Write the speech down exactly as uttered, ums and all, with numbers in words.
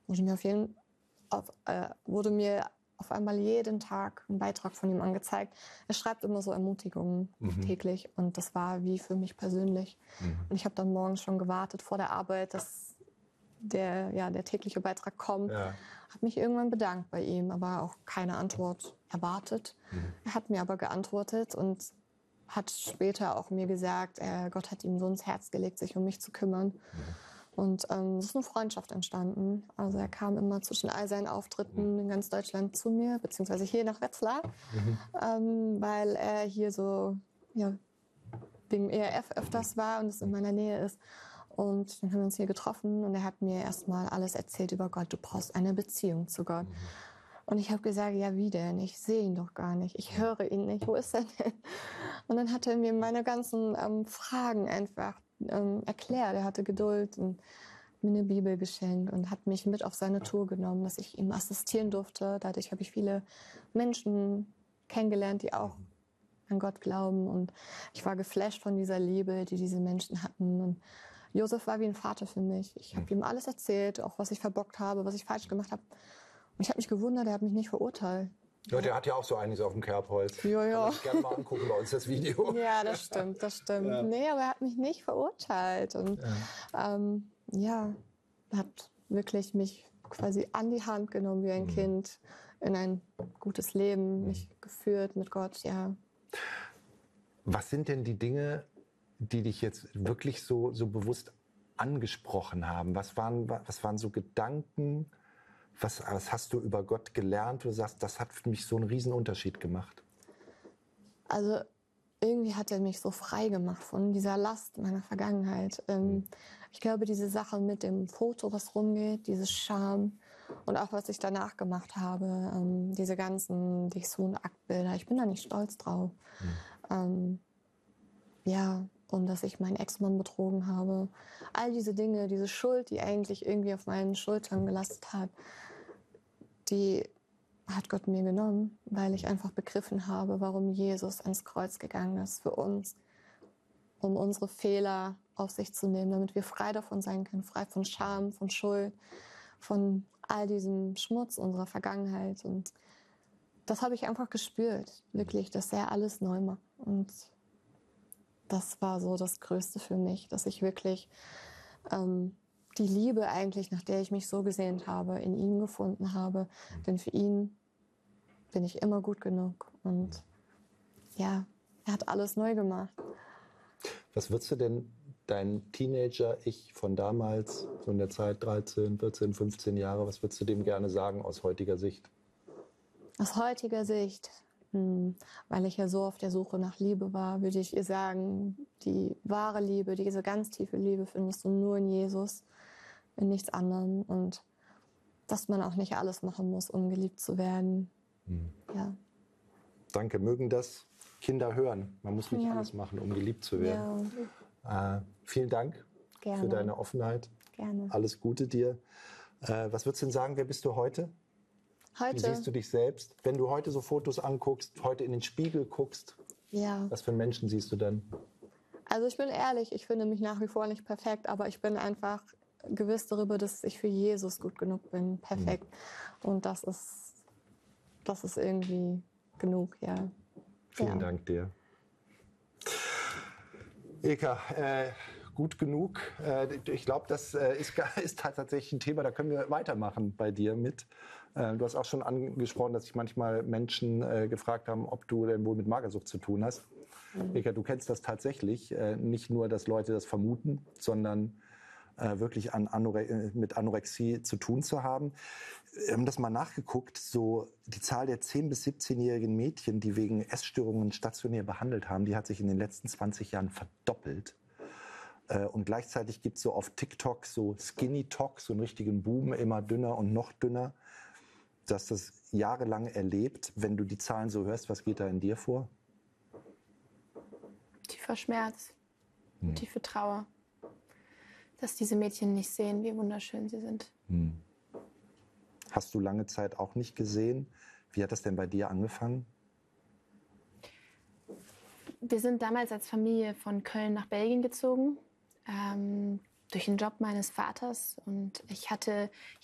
wurde mir auf jeden auf, äh, wurde mir auf einmal jeden Tag ein Beitrag von ihm angezeigt. Er schreibt immer so Ermutigungen Mhm. täglich und das war wie für mich persönlich. Mhm. Und ich habe dann morgens schon gewartet vor der Arbeit, dass der, ja, der tägliche Beitrag kommt. Ja. Habe mich irgendwann bedankt bei ihm, aber auch keine Antwort erwartet. Mhm. Er hat mir aber geantwortet und hat später auch mir gesagt, äh, Gott hat ihm so ins Herz gelegt, sich um mich zu kümmern. Mhm. Und ähm, es ist eine Freundschaft entstanden. Also er kam immer zwischen all seinen Auftritten in ganz Deutschland zu mir, beziehungsweise hier nach Wetzlar, Mhm. ähm, weil er hier so ja, wegen E R F öfters war und es in meiner Nähe ist. Und dann haben wir uns hier getroffen und er hat mir erstmal alles erzählt über Gott. Du brauchst eine Beziehung zu Gott. Mhm. Und ich habe gesagt, ja wie denn? Ich sehe ihn doch gar nicht. Ich höre ihn nicht. Wo ist er denn? Und dann hat er mir meine ganzen ähm, Fragen einfach ähm, erklärt. Er hatte Geduld und mir eine Bibel geschenkt und hat mich mit auf seine Tour genommen, dass ich ihm assistieren durfte. Dadurch habe ich viele Menschen kennengelernt, die auch an Gott glauben. Und ich war geflasht von dieser Liebe, die diese Menschen hatten. Und Josef war wie ein Vater für mich. Ich habe ihm alles erzählt, auch was ich verbockt habe, was ich falsch gemacht habe. Und ich habe mich gewundert, er hat mich nicht verurteilt. Ja, der hat ja auch so einiges auf dem Kerbholz. Ja, ja. Kann man sich gerne mal angucken bei uns, das Video. Ja, das stimmt, das stimmt. Ja. Nee, aber er hat mich nicht verurteilt. Und ja, ähm, ja hat wirklich mich quasi an die Hand genommen wie ein Mhm. Kind in ein gutes Leben, mich geführt mit Gott, ja. Was sind denn die Dinge, die dich jetzt wirklich so, so bewusst angesprochen haben? Was waren, was waren so Gedanken? Was, was hast du über Gott gelernt? Du sagst, das hat für mich so einen riesen Unterschied gemacht. Also irgendwie hat er mich so frei gemacht von dieser Last meiner Vergangenheit. Ähm, ich glaube, diese Sache mit dem Foto, was rumgeht, diese Scham und auch was ich danach gemacht habe, ähm, diese ganzen Dixon-Aktbilder, ich bin da nicht stolz drauf. Mhm. Ähm, ja, und dass ich meinen Ex-Mann betrogen habe. All diese Dinge, diese Schuld, die eigentlich irgendwie auf meinen Schultern gelastet hat, die hat Gott mir genommen, weil ich einfach begriffen habe, warum Jesus ans Kreuz gegangen ist für uns, um unsere Fehler auf sich zu nehmen, damit wir frei davon sein können, frei von Scham, von Schuld, von all diesem Schmutz unserer Vergangenheit. Und das habe ich einfach gespürt, wirklich, dass er alles neu macht. Und das war so das Größte für mich, dass ich wirklich ähm, die Liebe eigentlich, nach der ich mich so gesehnt habe, in ihm gefunden habe. Denn für ihn bin ich immer gut genug. Und ja, er hat alles neu gemacht. Was würdest du denn dein Teenager-Ich von damals, so in der Zeit dreizehn, vierzehn, fünfzehn Jahre, was würdest du dem gerne sagen aus heutiger Sicht? Aus heutiger Sicht, hm, weil ich ja so auf der Suche nach Liebe war, würde ich ihr sagen, die wahre Liebe, diese ganz tiefe Liebe findest du nur in Jesus, in nichts anderem. Und dass man auch nicht alles machen muss, um geliebt zu werden. Hm. Ja. Danke, mögen das Kinder hören. Man muss nicht Ja. alles machen, um geliebt zu werden. Ja. Äh, vielen Dank Gerne. für deine Offenheit. Gerne. Alles Gute dir. Äh, was würdest du denn sagen, wer bist du heute? Heute? Wie siehst du dich selbst? Wenn du heute so Fotos anguckst, heute in den Spiegel guckst, Ja. was für einen Menschen siehst du dann? Also ich bin ehrlich, ich finde mich nach wie vor nicht perfekt, aber ich bin einfach gewiss darüber, dass ich für Jesus gut genug bin, perfekt. Mhm. Und das ist, das ist irgendwie genug, ja. Vielen ja. Dank dir. Ilka, äh, gut genug. Äh, ich glaube, das äh, ist, ist tatsächlich ein Thema, da können wir weitermachen bei dir mit. Äh, du hast auch schon angesprochen, dass sich manchmal Menschen äh, gefragt haben, ob du denn wohl mit Magersucht zu tun hast. Mhm. Ilka, du kennst das tatsächlich. Äh, nicht nur, dass Leute das vermuten, sondern äh, wirklich an Anore- mit Anorexie zu tun zu haben. Wir haben das mal nachgeguckt, so die Zahl der zehn- bis siebzehnjährigen Mädchen, die wegen Essstörungen stationär behandelt haben, die hat sich in den letzten zwanzig Jahren verdoppelt. Und gleichzeitig gibt es so auf TikTok so Skinny Talk, so einen richtigen Boom, immer dünner und noch dünner. Du hast das jahrelang erlebt. Wenn du die Zahlen so hörst, was geht da in dir vor? Tiefer Schmerz, hm. tiefe Trauer, dass diese Mädchen nicht sehen, wie wunderschön sie sind. Hm. Hast du lange Zeit auch nicht gesehen? Wie hat das denn bei dir angefangen? Wir sind damals als Familie von Köln nach Belgien gezogen, ähm, durch den Job meines Vaters. Und ich hatte,